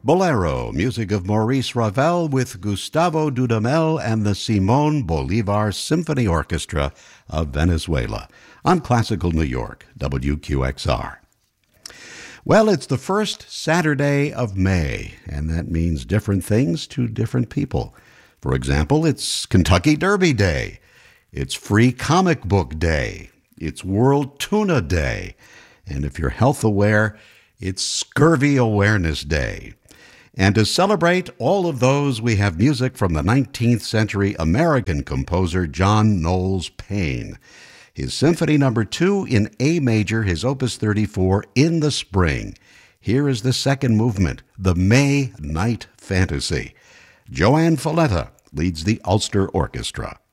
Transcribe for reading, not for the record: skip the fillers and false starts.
Bolero, music of Maurice Ravel with Gustavo Dudamel and the Simon Bolivar Symphony Orchestra of Venezuela on Classical New York, WQXR. Well, it's the first Saturday of May, and that means different things to different people. For example, it's Kentucky Derby Day, it's Free Comic Book Day, it's World Tuna Day, and if you're health aware, it's Scurvy Awareness Day. And to celebrate all of those, we have music from the 19th century American composer John Knowles Paine. His Symphony No. 2 in A major, his Opus 34, In the Spring. Here is the second movement, the May Night Fantasy. Joanne Falletta leads the Ulster Orchestra.